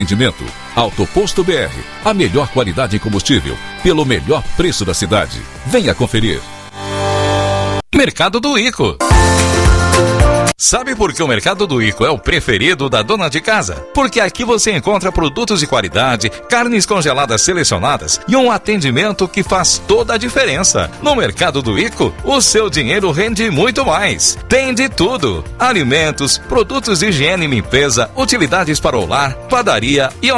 Atendimento. Autoposto BR, a melhor qualidade em combustível, pelo melhor preço da cidade. Venha conferir. Mercado do Ico. Sabe por que o Mercado do Ico é o preferido da dona de casa? Porque aqui você encontra produtos de qualidade, carnes congeladas selecionadas e um atendimento que faz toda a diferença. No Mercado do Ico, o seu dinheiro rende muito mais. Tem de tudo: alimentos, produtos de higiene e limpeza, utilidades para o lar, padaria e